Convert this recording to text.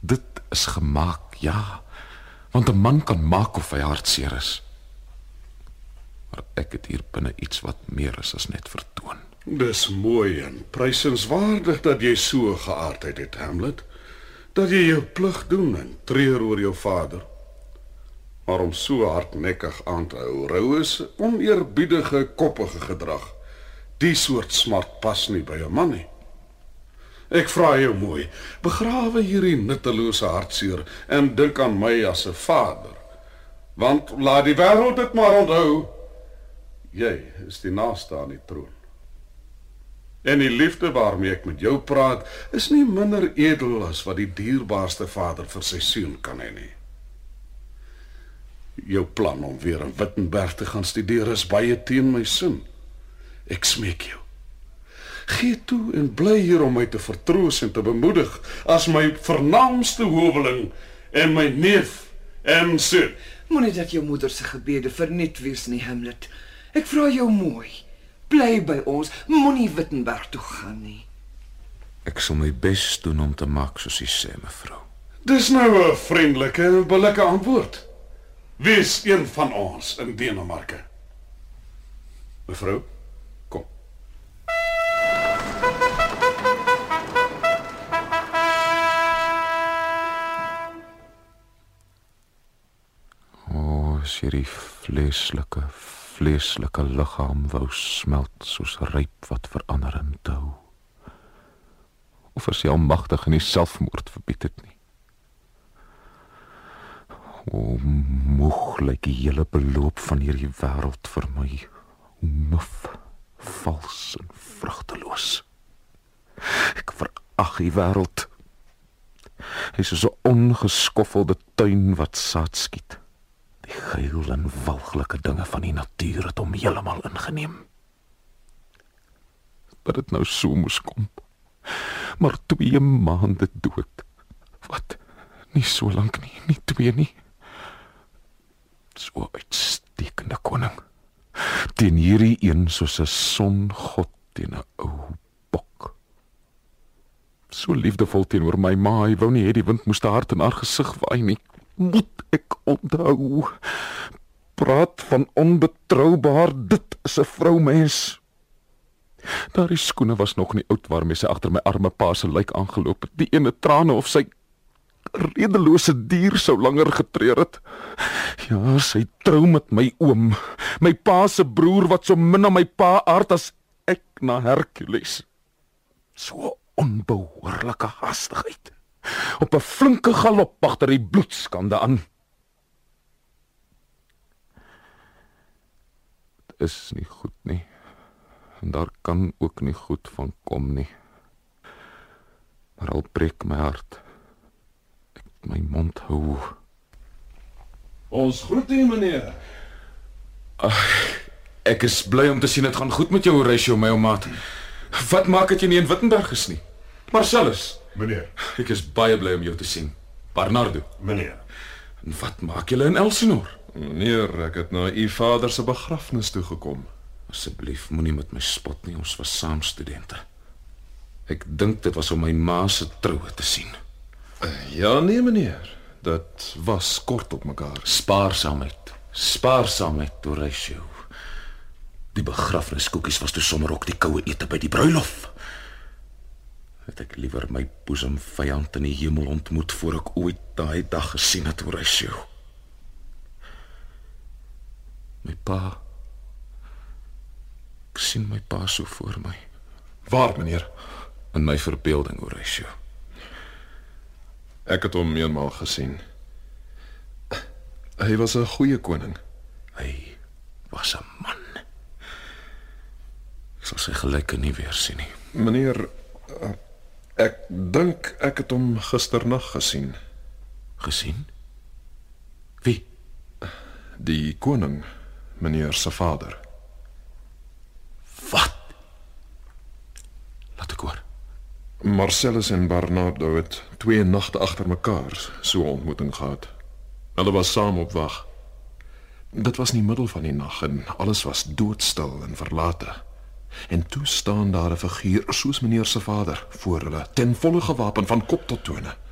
Dit is gemaak, ja, want 'n man kan maak of hy hartseer is. Maar ek het hier binne iets wat meer is as net vertoon. Dis mooi en prysenswaardig dat jy so geaardheid het, Hamlet. Dat jy jou plig doen en treur oor jou vader. Maar om so hardnekkig aan te hou, rou is oneerbiedige, koppige gedrag. Die soort smart pas nie by 'n man nie. Ek vra jou mooi, begrawe hierdie nuttelose hartseer en dink aan my as 'n vader. Want laat die wêreld dit maar onthou, jy is die naaste aan die troon. En die liefde waarmee ek met jou praat, is nie minder edel as wat die dierbaarste vader vir sy seun kan hê nie. Jou plan om weer in Wittenberg te gaan studeer is baie teen my sin. Ek smeek jou. Gee toe en bly hier om my te vertroos en te bemoedig as my vernaamste howeling en my neef en seun. Moenie dat jou moeder se gebede verniet wees nie, Hamlet. Ek vra jou mooi. Bly by ons, moenie Wittenberg toe gaan nie. Ek sal my bes doen om te maak soos jy sê, mevrou. Dis nou 'n vriendelike en billike antwoord. Wees een van ons in Denemarke. Mevrou, kom. As hierdie vleeslike liggaam wou smelt soos ryp wat verander in tou. Of as hy almagtig in die selfmoord verbied het nie. Moeg lyk die hele beloop van hierdie wêreld vir my. Muf, vals en vrugteloos. Ek verag die wêreld. Hy is soos 'n ongeskoffelde tuin wat saad skiet. Die geil en walglike dinge van die natuur het hom heeltemal ingeneem. Dat dit nou so moes kom. Maar 2 maande dood. Wat? Nie so lank nie, nie 2 nie. So uitstekende koning. Teen hierdie een soos 'n songod teen 'n ou bok. So liefdevol teenoor my ma, hy wou nie hê die wind moes te hard in haar gesig waai nie. Moet ek onthou. Praat van onbetroubaar, dit is 'n vroumens. Daardie skoene was nog nie oud waarmee sy agter my arme pa se lijk aangeloop het. Die ene trane of sy redelose dier sou langer getreur het. Ja, sy trou met my oom, my pa se broer wat so min aan my pa aard as ek na Hercules. So onbehoorlike hastigheid. Op 'n flinke galop agter die bloedskande aan. Dit is nie goed nie. En daar kan ook nie goed van kom nie. Maar al breek my hart. Ek my mond hou. Ons groet u, meneer. Ek is bly om te sien dit gaan goed met jou, Horatio, my ou maat. Wat maak het jy nie in Wittenberg is nie? Marcellus. Meneer. Ek is baie bly om jou te sien. Bernardo. Meneer. En wat maak julle in Elsinore? Meneer, ek het na u vader se begrafnis toe gekom. Asseblief, moenie met my spot nie, ons was saam studente. Ek dink dit was om my ma se troue te sien. Ja, nee, meneer. Dit was kort op mekaar. Spaarsaamheid, Horatio. Die begrafniskoekies was toe sommer ook die koue ete by die bruilof. Het ek liewer my boesemvyand in die hemel ontmoet voor ek ooit daai dag gesien het, Horatio. My pa. Ek sien my pa so voor my. Waar, meneer? In my verbeelding, Horatio. Ek het hom eenmaal gesien. Hy was 'n goeie koning. Hy was 'n man. Ek sal sy gelyke nie weer sien nie. Meneer, ek dink ek het hom gisternag gesien. Gesien? Wie? Die koning, meneer se vader. Wat? Laat ek hoor. Marcellus en Bernardo het 2 nagte agter mekaar so 'n ontmoeting gehad. Hulle was saam op wag. Dit was nie middel van die nag en alles was doodstil en verlate. En toe staan daar 'n figuur soos meneer se vader voor hulle, ten volle gewapen van kop tot tone.